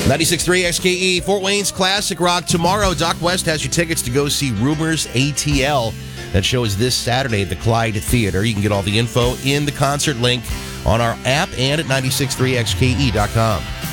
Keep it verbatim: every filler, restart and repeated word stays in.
ninety-six point three X K E, Fort Wayne's Classic Rock. Tomorrow, Doc West has your tickets to go see Rumors A T L. That show is this Saturday at the Clyde Theater. You can get all the info in the concert link on our app and at ninety-six point three X K E dot com.